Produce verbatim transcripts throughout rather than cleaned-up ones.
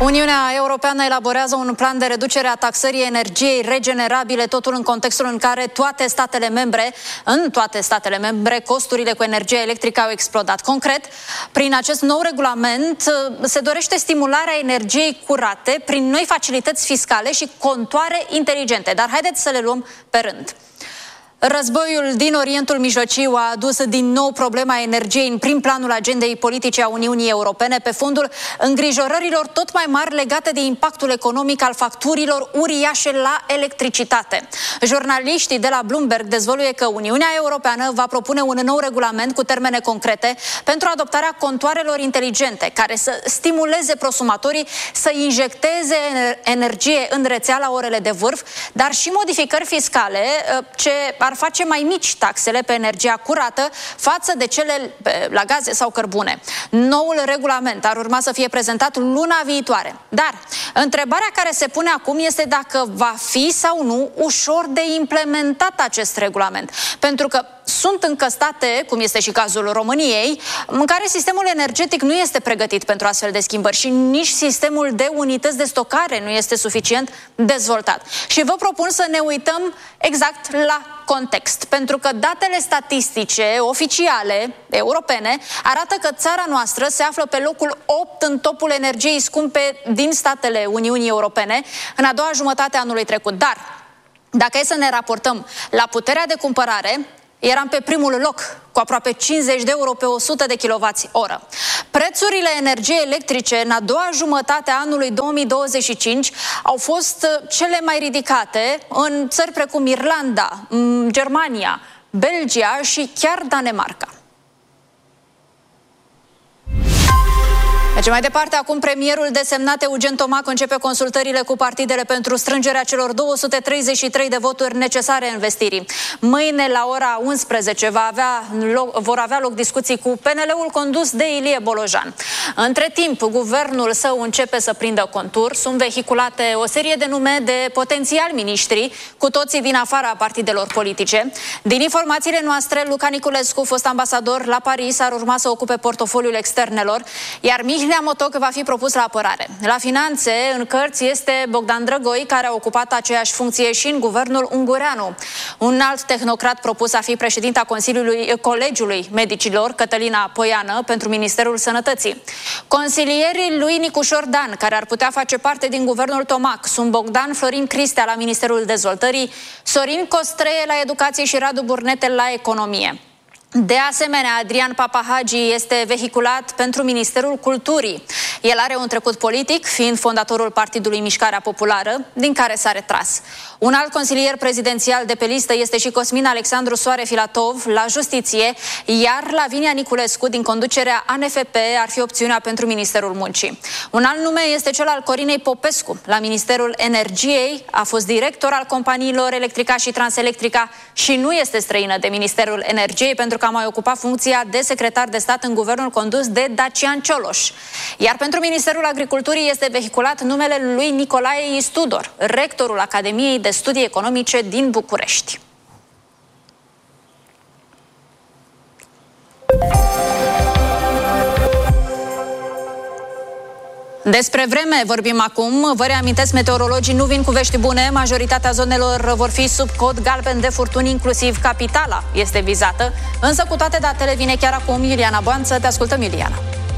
Uniunea Europeană elaborează un plan de reducere a taxării energiei regenerabile, totul în contextul în care toate statele membre, în toate statele membre, costurile cu energie electrică au explodat. Concret, prin acest nou regulament se dorește stimularea energiei curate prin noi facilități fiscale și contoare inteligente. Dar haideți să le luăm pe rând. Războiul din Orientul Mijlociu a adus din nou problema energiei în prim planul agendei politice a Uniunii Europene, pe fondul îngrijorărilor tot mai mari legate de impactul economic al facturilor uriașe la electricitate. Jurnaliștii de la Bloomberg dezvăluie că Uniunea Europeană va propune un nou regulament cu termene concrete pentru adoptarea contoarelor inteligente, care să stimuleze prosumatorii să injecteze energie în rețea la orele de vârf, dar și modificări fiscale ce ar face mai mici taxele pe energia curată față de cele la gaze sau cărbune. Noul regulament ar urma să fie prezentat luna viitoare. Dar întrebarea care se pune acum este dacă va fi sau nu ușor de implementat acest regulament. Pentru că sunt încă state, cum este și cazul României, în care sistemul energetic nu este pregătit pentru astfel de schimbări și nici sistemul de unități de stocare nu este suficient dezvoltat. Și vă propun să ne uităm exact la context, pentru că datele statistice oficiale europene arată că țara noastră se află pe locul opt în topul energiei scumpe din statele Uniunii Europene în a doua jumătate a anului trecut. Dar, dacă e să ne raportăm la puterea de cumpărare, eram pe primul loc, cu aproape cincizeci de euro pe o sută de kilowați-oră. Prețurile energiei electrice în a doua jumătate a anului două mii douăzeci și cinci au fost cele mai ridicate în țări precum Irlanda, Germania, Belgia și chiar Danemarca. Mergem mai departe. Acum premierul desemnat Eugen Tomac începe consultările cu partidele pentru strângerea celor două sute treizeci și trei de voturi necesare investirii. Mâine la ora unsprezece va avea loc, vor avea loc discuții cu P N L-ul condus de Ilie Bolojan. Între timp, guvernul său începe să prindă contur. Sunt vehiculate o serie de nume de potențiali miniștri, cu toții din afara partidelor politice. Din informațiile noastre, Luca Niculescu, fost ambasador la Paris, ar urma să ocupe portofoliul externelor, iar Mihnea Motoc va fi propus la apărare. La finanțe, în cărți, este Bogdan Drăgoi, care a ocupat aceeași funcție și în guvernul Ungureanu. Un alt tehnocrat propus a fi președinta Consiliului Colegiului Medicilor, Cătălina Poiană, pentru Ministerul Sănătății. Consilierii lui Nicușor Dan, care ar putea face parte din guvernul Tomac, sunt Bogdan Florin Cristea la Ministerul Dezvoltării, Sorin Costreie la Educație și Radu Burnete la Economie. De asemenea, Adrian Papahagi este vehiculat pentru Ministerul Culturii. El are un trecut politic, fiind fondatorul Partidului Mișcarea Populară, din care s-a retras. Un alt consilier prezidențial de pe listă este și Cosmin Alexandru Soare Filatov la Justiție, iar Lavinia Niculescu, din conducerea A N F P, ar fi opțiunea pentru Ministerul Muncii. Un alt nume este cel al Corinei Popescu. La Ministerul Energiei a fost director al companiilor Electrica și Transelectrica și nu este străină de Ministerul Energiei, pentru că a mai ocupat funcția de secretar de stat în guvernul condus de Dacian Cioloș. Iar pentru Ministerul Agriculturii este vehiculat numele lui Nicolae Istudor, rectorul Academiei de Studii Economice din București. Despre vreme vorbim acum. Vă reamintesc, meteorologii nu vin cu vești bune. Majoritatea zonelor vor fi sub cod galben de furtuni, inclusiv capitala este vizată. Însă cu toate datele vine chiar acum Iuliana Boanță. Te ascultăm, Iuliana.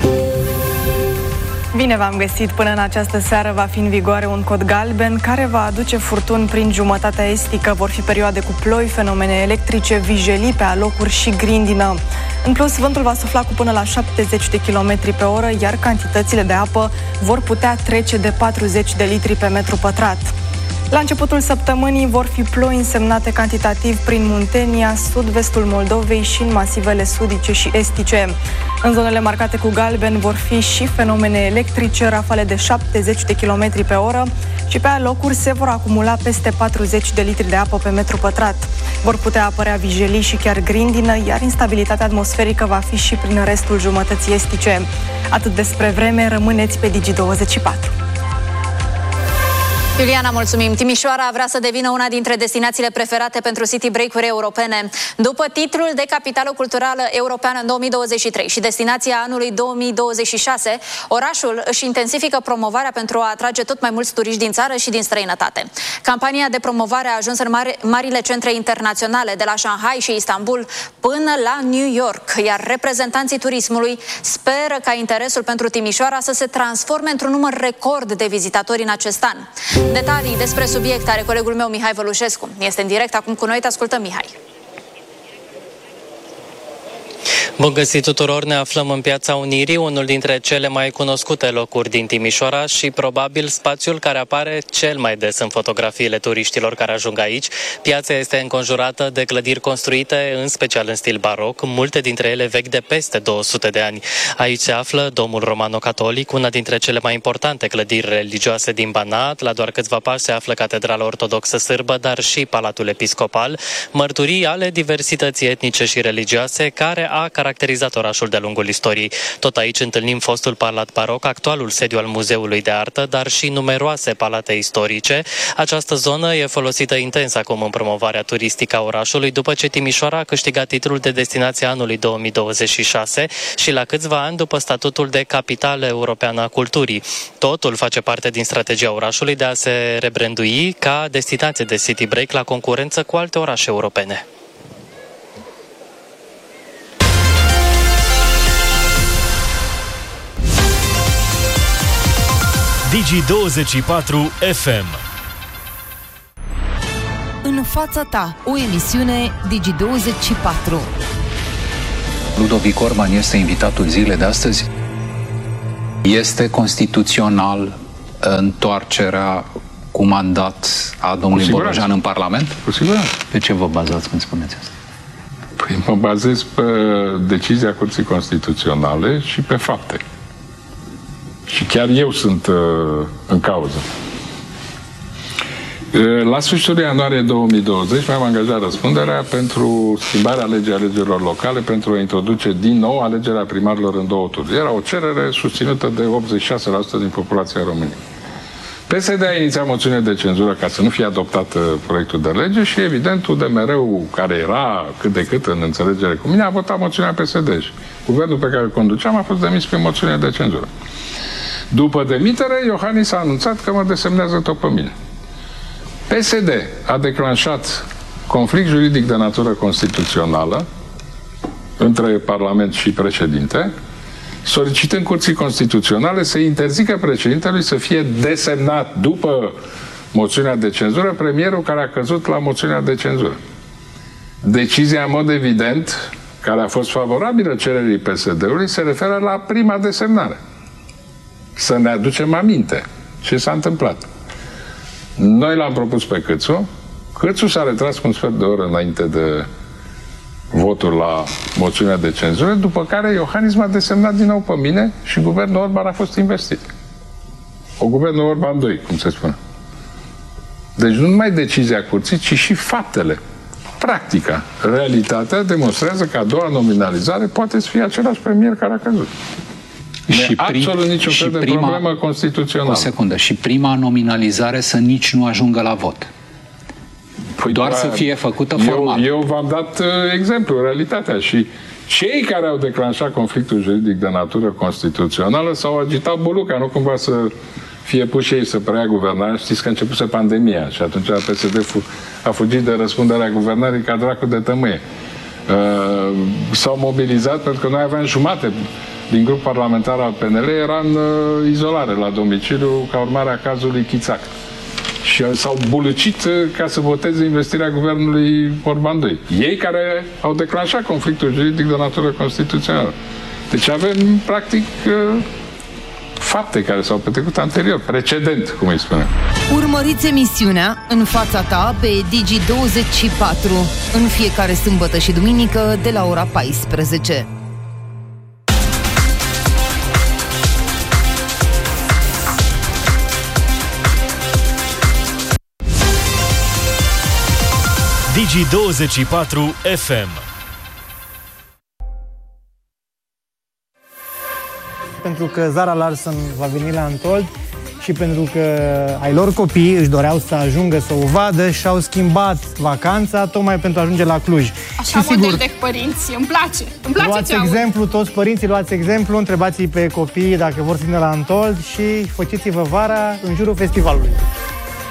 Bine v-am găsit! Până în această seară va fi în vigoare un cod galben care va aduce furtuni prin jumătatea estică. Vor fi perioade cu ploi, fenomene electrice, vijelii pe alocuri și grindină. În plus, vântul va sufla cu până la șaptezeci de kilometri pe oră, iar cantitățile de apă vor putea trece de patruzeci de litri pe metru pătrat. La începutul săptămânii vor fi ploi însemnate cantitativ prin Muntenia, sud-vestul Moldovei și în masivele sudice și estice. În zonele marcate cu galben vor fi și fenomene electrice, rafale de șaptezeci de kilometri pe oră și pe alocuri se vor acumula peste patruzeci de litri de apă pe metru pătrat. Vor putea apărea vijelii și chiar grindină, iar instabilitatea atmosferică va fi și prin restul jumătății estice. Atât despre vreme, rămâneți pe Digi douăzeci și patru. Iuliana, mulțumim. Timișoara vrea să devină una dintre destinațiile preferate pentru city break-uri europene. După titlul de capitală culturală europeană în două mii douăzeci și trei și destinația anului două mii douăzeci și șase, orașul își intensifică promovarea pentru a atrage tot mai mulți turiști din țară și din străinătate. Campania de promovare a ajuns în mari, marile centre internaționale, de la Shanghai și Istanbul până la New York, iar reprezentanții turismului speră ca interesul pentru Timișoara să se transforme într-un număr record de vizitatori în acest an. Detalii despre subiect are colegul meu Mihai Vălușescu. Este în direct acum cu noi, te ascultăm, Mihai. Bun găsit tuturor, ne aflăm în Piața Unirii, unul dintre cele mai cunoscute locuri din Timișoara și probabil spațiul care apare cel mai des în fotografiile turiștilor care ajung aici. Piața este înconjurată de clădiri construite în special în stil baroc, multe dintre ele vechi de peste două sute de ani. Aici se află Domul Romano-Catolic, una dintre cele mai importante clădiri religioase din Banat. La doar câțiva pași se află Catedrala Ortodoxă Sârbă, dar și Palatul Episcopal, mărturii ale diversității etnice și religioase care a caracterizat orașul de-a lungul istoriei. Tot aici întâlnim fostul palat baroc, actualul sediu al Muzeului de Artă, dar și numeroase palate istorice. Această zonă e folosită intens acum în promovarea turistică a orașului, după ce Timișoara a câștigat titlul de destinație anului două mii douăzeci și șase și la câțiva ani după statutul de capitală europeană a culturii. Totul face parte din strategia orașului de a se rebrandui ca destinație de city break la concurență cu alte orașe europene. Digi douăzeci și patru F M. În fața ta, o emisiune Digi douăzeci și patru. Ludovic Orban este invitatul zilei de astăzi. Este constituțional întoarcerea cu mandat a domnului Borojan în Parlament? Cu siguranță. Pe ce vă bazați când spuneți asta? Păi mă bazez pe decizia Curții Constituționale și pe fapte. Și chiar eu sunt uh, în cauză. Uh, la sfârșitul ianuarie două mii douăzeci mi-am angajat răspunderea pentru schimbarea legii alegerilor locale, pentru a introduce din nou alegerea primarilor în două tururi. Era o cerere susținută de optzeci și șase la sută din populația României. P S D a inițiat moțiune de cenzură ca să nu fie adoptat uh, proiectul de lege și, evident, U D M R-ul, care era cât de cât în înțelegere cu mine, a votat moțiunea P S D și guvernul pe care îl conduceam a fost demis prin moțiune de cenzură. După demitere, Iohannis a anunțat că mă desemnează tot pe mine. P S D a declanșat conflict juridic de natură constituțională între Parlament și președinte, solicitând Curții Constituționale să interzică președintelui să fie desemnat după moțiunea de cenzură premierul care a căzut la moțiunea de cenzură. Decizia, în mod evident, care a fost favorabilă cererii P S D-ului, se referă la prima desemnare. Să ne aducem aminte ce s-a întâmplat. Noi l-am propus pe Câțu, Câțu s-a retras cu un sfert de oră înainte de votul la moțiunea de cenzură, după care Iohannis m-a desemnat din nou pe mine și guvernul Orban a fost investit. O guvernul Orban doi, cum se spune. Deci nu numai decizia curții, ci și faptele. Practica, realitatea demonstrează că a doua nominalizare poate să fie același premier care a căzut. Și absolut niciun fel de prima, problemă constituțională. O secundă. Și prima nominalizare să nici nu ajungă la vot. Păi doar să fie făcută formal. Eu, eu v-am dat uh, exemplu, realitatea. Și cei care au declanșat conflictul juridic de natură constituțională s-au agitat buluca, nu cumva să fie puși ei să preia guvernarea. Știți că începuse pandemia și atunci P S D a fugit de răspunderea guvernării ca dracu de tămâie. Uh, s-au mobilizat pentru că noi aveam jumate din grup parlamentar al P N L era în uh, izolare la domiciliu ca urmare a cazului Chițac. Și uh, s-au bulucit uh, ca să voteze investirea guvernului Orban doi. Ei care au declanșat conflictul juridic de natură constituțională. Deci avem, practic, uh, fapte care s-au petrecut anterior, precedent, cum îi spunem. Urmăriți emisiunea În fața ta pe Digi douăzeci și patru în fiecare sâmbătă și duminică de la ora paisprezece. Digi douăzeci și patru F M. Pentru că Zara Larsson va veni la Antold și pentru că ai lor copii își doreau să ajungă să o vadă și au schimbat vacanța tocmai pentru a ajunge la Cluj. Așa, și model sigur, de părinți, îmi place, îmi place luați ce aud. exemplu, toți părinții luați exemplu, întrebați-i pe copii dacă vor să vină la Antold și faceți-vă vara în jurul festivalului.